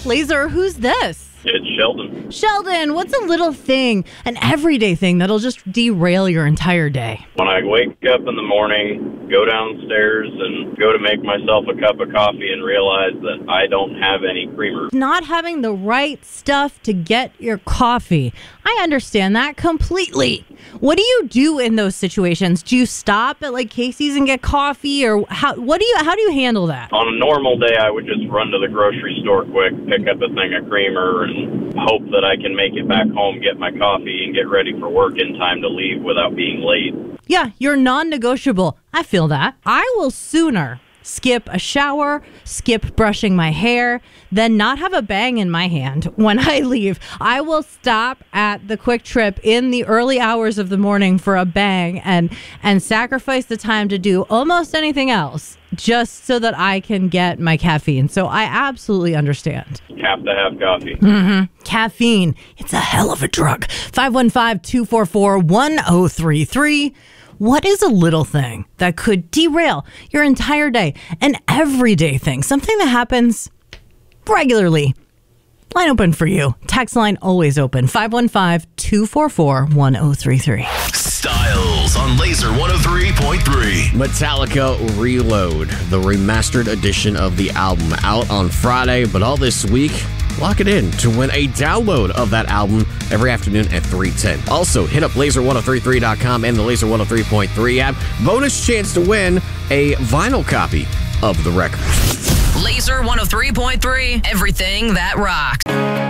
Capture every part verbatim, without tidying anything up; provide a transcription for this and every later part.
Laser. Who's this? It's Sheldon. Sheldon, what's a little thing, an everyday thing that'll just derail your entire day? When I wake up in the morning, go downstairs and go to make myself a cup of coffee and realize that I don't have any creamer. Not having the right stuff to get your coffee. I understand that completely. What do you do in those situations? Do you stop at like Casey's and get coffee, or how? What do you? How do you handle that? On a normal day, I would just run to the grocery store quick, pick up a thing of creamer, and hope that I can make it back home, get my coffee, and get ready for work in time to leave without being late. Yeah, you're non-negotiable. I feel that. I will sooner skip a shower, skip brushing my hair, then not have a bang in my hand when I leave. I will stop at the Quick Trip in the early hours of the morning for a bang and and sacrifice the time to do almost anything else just so that I can get my caffeine. So I absolutely understand. Have to have coffee. Mm-hmm. Caffeine. It's a hell of a drug. five one five, two four four, one zero three three. What is a little thing that could derail your entire day? An everyday thing, something that happens regularly. Line open for you. Text line always open. five one five, two four four, one zero three three. Styles on Laser one oh three point three. Metallica Reload, the remastered edition of the album, out on Friday, but all this week, lock it in to win a download of that album every afternoon at three ten. Also, hit up laser ten thirty-three dot com and the Laser one oh three point three app. Bonus chance to win a vinyl copy of the record. Laser one oh three point three, everything that rocks.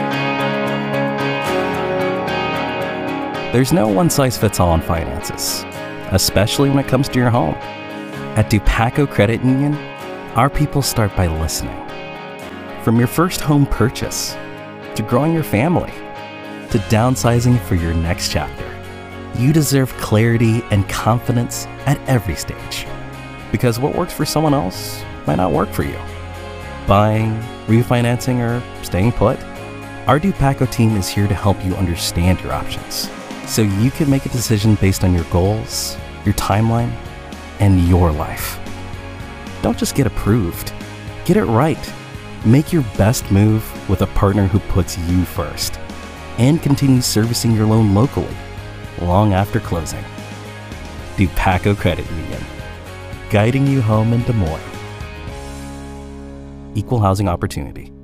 There's no one-size-fits-all on finances, especially when it comes to your home. At Dupaco Credit Union, our people start by listening. From your first home purchase, to growing your family, to downsizing for your next chapter, you deserve clarity and confidence at every stage. Because what works for someone else might not work for you. Buying, refinancing, or staying put, our Dupaco team is here to help you understand your options, so you can make a decision based on your goals, your timeline, and your life. Don't just get approved, get it right. Make your best move with a partner who puts you first and continues servicing your loan locally long after closing. Dupaco Credit Union, guiding you home in Des Moines. Equal housing opportunity.